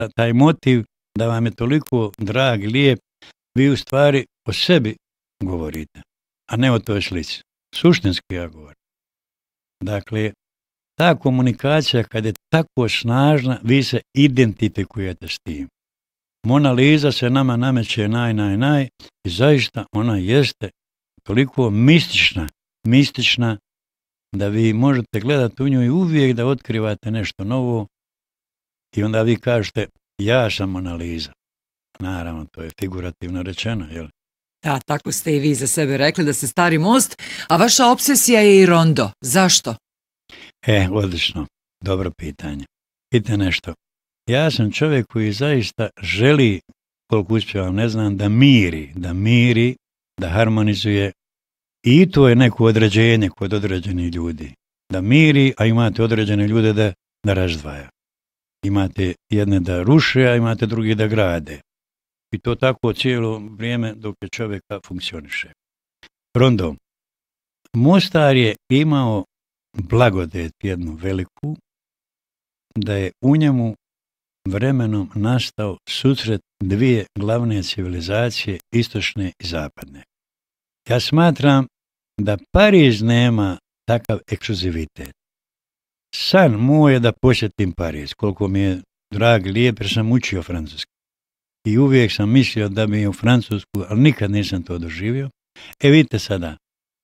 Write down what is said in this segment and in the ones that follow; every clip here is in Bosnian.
taj motiv da vam je toliko drag, lijep, vi u stvari o sebi govorite, a ne o toj slici. Suštinski ja govorim. Dakle, ta komunikacija kad je tako snažna, vi se identifikujete s tim. Mona Lisa se nama nameće naj i zaista ona jeste toliko mistična da vi možete gledati u nju i uvijek da otkrivate nešto novo i onda vi kažete ja sam Mona Lisa. Naravno, to je figurativno rečeno, jel? Da, tako ste i vi za sebe rekli da ste stari most, a vaša obsesija je i rondo. Zašto? Odlično. Dobro pitanje. Vidite nešto. Ja sam čovjek koji zaista želi, koliko uspijevam, ne znam, da miri, da harmonizuje i to je neko određenje kod određenih ljudi. Da miri, a imate određene ljude da razdvaja. Imate jedne da ruše, a imate drugi da grade. I to tako cijelo vrijeme dok je čovjeka funkcioniše. Rondo. Mostar je imao blagodet jednu veliku, da je u njemu vremenom nastao susret dvije glavne civilizacije, istočne i zapadne. Ja smatram da Pariz nema takav ekskluzivitet. San moj je da posjetim Pariz, koliko mi je drag, lijep, jer sam učio francuski. I uvijek sam mislio da bi u Francusku, ali nikad nisam to doživio. Vidite sada,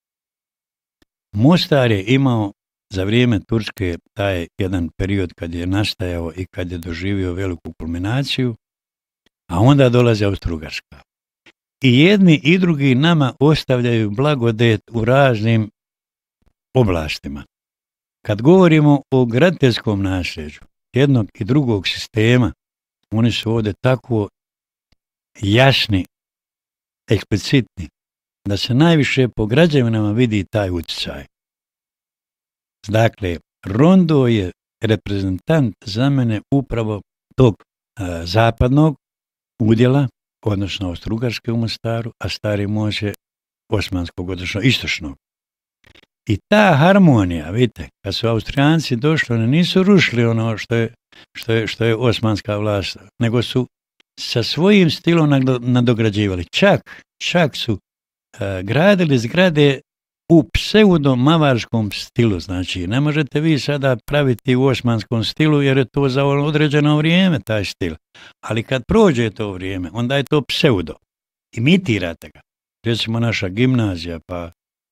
Mostar je imao za vrijeme Turske taj jedan period kad je nastajao i kad je doživio veliku kulminaciju, a onda dolazi Austro-Ugarska. I jedni i drugi nama ostavljaju blagodet u raznim oblastima. Kad govorimo o graditeljskom nasljeđu jednog i drugog sistema, oni su ovdje tako jasni, eksplicitni, da se najviše po građevinama vidi taj utjecaj. Dakle, rondo je reprezentant za mene upravo tog zapadnog udjela, odnosno Austro-Ugarske u Mostaru, a Stari most je osmanskog, odnosno istočnog. I ta harmonija, vidite, kad su Austrijanci došli, oni nisu rušili ono što je osmanska vlast, nego su sa svojim stilom nadograđivali. Čak su gradili zgrade u pseudo-mavarskom stilu, znači ne možete vi sada praviti u osmanskom stilu jer je to za određeno vrijeme taj stil, ali kad prođe to vrijeme, onda je to pseudo, imitirate ga. Recimo naša gimnazija, pa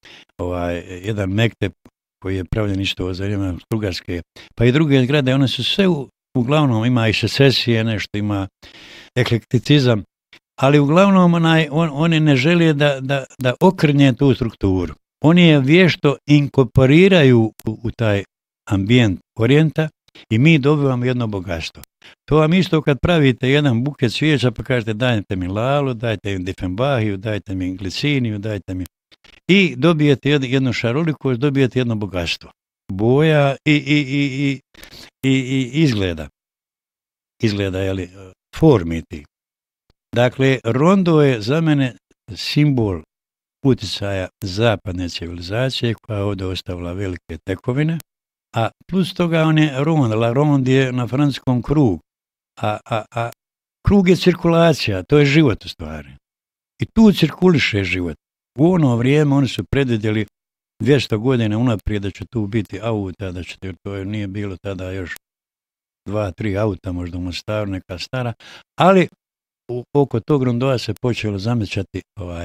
jedan mektep koji je pravljen isto za vrijeme Austro-Ugarske, pa i druge zgrade, one su sve uglavnom, ima i secesije, nešto ima eklekticizam, ali uglavnom oni ne žele da okrnje tu strukturu. Oni je vješto inkorporiraju u taj ambijent orijenta i mi dobivamo jedno bogatstvo. To vam isto kad pravite jedan buket cvijeća pa kažete dajte mi lalu, dajte mi difenbahiju, dajte mi gliciniju, dajte mi... I dobijete jednu šarolikost, dobijete jedno bogatstvo. Boja i izgleda. Izgleda, jeli, formi ti. Dakle, rondo je za mene simbol utjecaja zapadne civilizacije koja je ovdje ostavila velike tekovine, a plus toga on je rond, la rond je na francuskom krug, a krug je cirkulacija, to je život u stvari. I tu cirkuliše život. U ono vrijeme oni su predvidjeli 200 godina unaprijed da će tu biti auta, jer to nije bilo tada još 2-3 auta, možda u Mostaru, neka stara, ali oko tog rondoa se počelo zamećati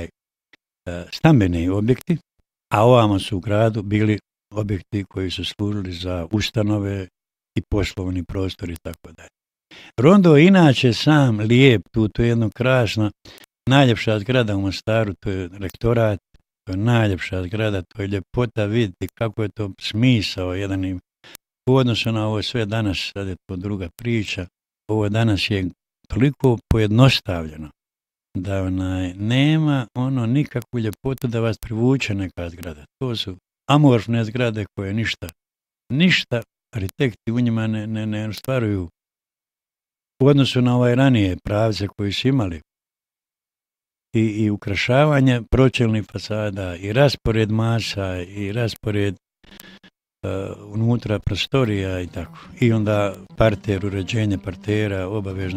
stambeni objekti, a ovamo su u gradu bili objekti koji su služili za ustanove i poslovni prostor i tako dalje. Rondo je inače sam lijep, to je jedno krasno, najljepša zgrada u Mostaru, to je rektorat, to je najljepša zgrada, to je ljepota vidjeti kako je to smisao jedan u odnosu na ovo sve danas, sad je to druga priča, ovo danas je toliko pojednostavljeno da nema nikakvu ljepotu da vas privuče neka zgrada. To su amorfne zgrade koje ništa arhitekti u njima ne ostvaruju u odnosu na ranije pravce koji su imali. I ukrašavanje pročelnih fasada, i raspored masa, i raspored unutra prostorija i tako. I onda parter, uređenje partera, obavezno